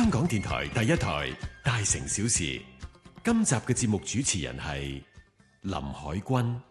香港電台第一台大城小事，今集嘅節目主持人係林海軍。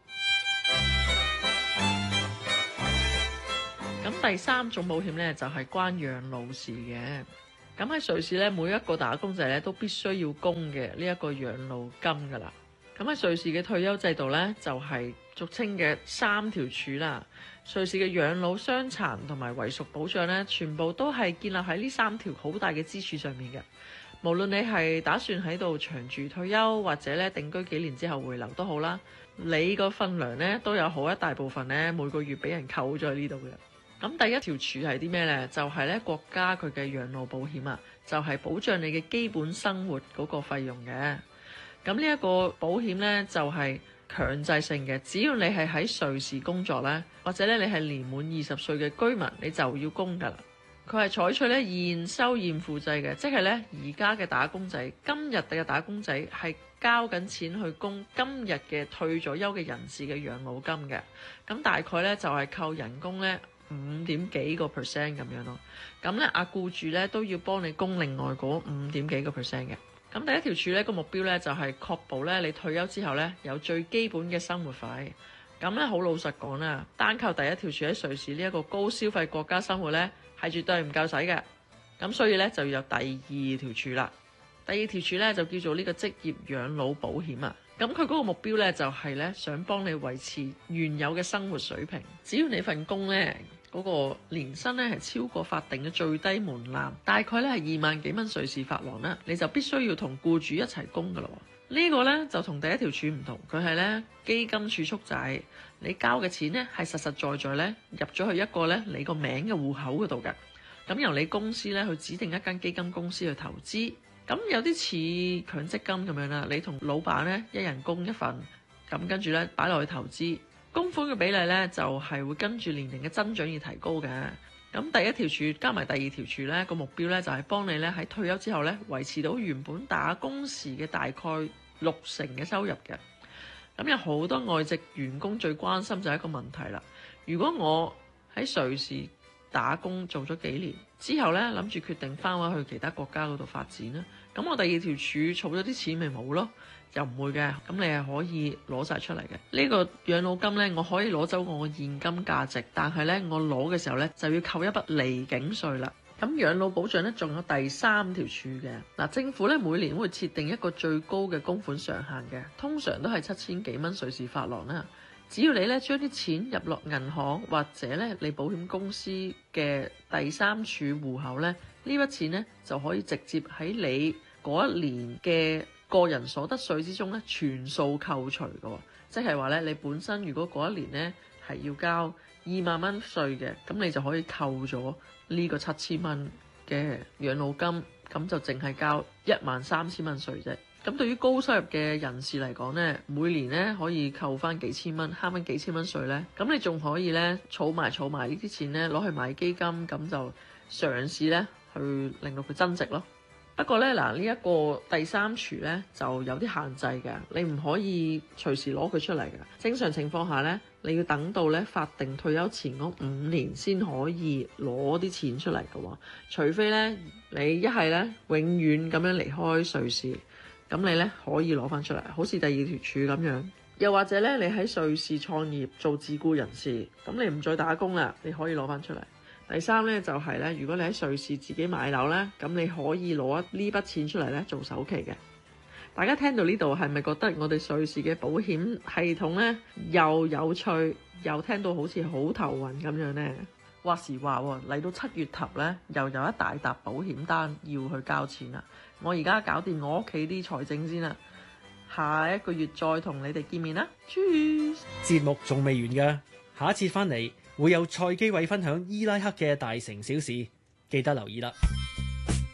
咁第三種保險呢，就係關養老事嘅。咁喺瑞士呢，每一個打工仔呢都必須要供嘅呢一個養老金噶啦。咁喺瑞士嘅退休制度呢，就係俗稱嘅三條柱啦。瑞士嘅養老、傷殘同埋遺屬保障呢，全部都係建立喺呢三條好大嘅支柱上面嘅。無論你係打算喺度長住退休，或者咧定居幾年之後回流都好啦，你個份糧呢都有好一大部分呢每個月俾人扣咗喺呢度嘅。咁第一條柱係啲咩呢？就係咧國家佢嘅養老保險啊，就係保障你嘅基本生活嗰個費用嘅。咁呢一個保險呢，就係強制性嘅，只要你係喺瑞士工作呢，或者咧你係年滿20歲嘅居民，你就要供噶啦。佢係採取咧現收現付制嘅，即係咧而家嘅打工仔，今日嘅打工仔係交緊錢去供今日嘅退咗休嘅人士嘅養老金嘅。咁大概咧就係扣人工咧5點幾個 percent 咁樣咯。咁咧僱主咧都要幫你供另外嗰5點幾個 percent 嘅。咁第一條柱咧個目標咧就係確保咧你退休之後咧有最基本嘅生活費。咁咧好老實講啦，單靠第一條柱喺瑞士呢一個高消費國家生活咧係絕對唔夠使嘅。咁所以咧就要有第二條柱啦。第二條柱咧就叫做呢個職業養老保險啊。咁佢嗰個目標咧就係咧想幫你維持原有嘅生活水平。只要你份工咧嗰個年薪咧係超過法定嘅最低門檻，大概咧係2萬幾蚊瑞士法郎啦，你就必須要同僱主一齊供噶啦。呢個呢，就同第一條柱唔同，佢係呢基金儲蓄制，你交嘅錢呢係實實在在呢入咗去一個呢你個名嘅戶口嗰度嘅。咁由你公司呢去指定一間基金公司去投資，咁有啲似強積金咁樣啦。你同老闆呢一人供一份，咁跟住呢擺落去投資，供款嘅比例呢就係會跟住年齡嘅增長而提高嘅。咁第一條柱加埋第二條柱呢個目標呢就係幫你呢喺退休之後呢維持到原本打工時嘅大概60%嘅收入嘅。咁有好多外籍員工最關心就係一個問題啦。如果我喺瑞士打工做咗幾年之後呢，諗住決定翻返去其他國家嗰度發展啦，咁我第二條柱儲咗啲錢咪冇咯？又唔會嘅，咁你係可以攞晒出嚟嘅。呢個養老金呢，我可以攞走我嘅現金價值，但係呢，我攞嘅時候呢，就要扣一筆離境稅啦。咁養老保障呢，仲有第三條柱嘅。嗱，政府呢，每年會設定一個最高嘅供款上限嘅，通常都係7000幾蚊瑞士法郎啦。只要你呢將啲錢入落銀行或者呢你保險公司嘅第三處戶口呢，呢筆錢呢就可以直接喺你嗰一年嘅個人所得稅之中咧，全數扣除嘅。即係話咧，你本身如果嗰一年咧係要交2萬蚊稅嘅，咁你就可以扣咗呢個7000蚊嘅養老金，咁就淨係交13000蚊稅啫。咁對於高收入嘅人士嚟講咧，每年咧可以扣翻幾千蚊，慳翻幾千蚊稅咧，咁你仲可以咧儲埋呢啲錢咧，攞去買基金，咁就嘗試咧去令到佢增值咯。不過咧，嗱呢一個第三柱咧就有啲限制嘅，你唔可以隨時攞佢出嚟嘅。正常情況下咧，你要等到咧法定退休前嗰5年先可以攞啲錢出嚟嘅喎。除非咧你一係咧永遠咁樣離開瑞士，咁你咧可以攞翻出嚟，好似第二條柱咁樣。又或者咧你喺瑞士創業做自僱人士，咁你唔再打工啦，你可以攞翻出嚟。第三咧就係咧，如果你喺瑞士自己買樓咧，咁你可以攞呢筆錢出嚟咧做首期嘅。大家聽到呢度係咪覺得我哋瑞士嘅保險系統咧又有趣，又聽到好似好頭暈咁樣呢？話時話喎，嚟到7月頭咧，又有一大沓保險單要去交錢啦。我而家搞掂我屋企啲財政先啦，下一個月再同你哋見面啦。Cheers！ 節目仲未完㗎，下一次翻嚟會有蔡基偉分享伊拉克嘅大城小事，記得留意啦。